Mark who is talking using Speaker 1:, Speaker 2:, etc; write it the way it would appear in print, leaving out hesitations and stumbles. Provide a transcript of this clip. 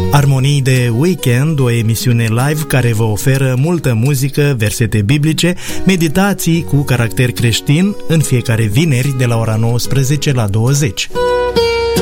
Speaker 1: Armonii de Weekend, o emisiune live care vă oferă multă muzică, versete biblice, meditații cu caracter creștin în fiecare vineri de la ora 19 la 20.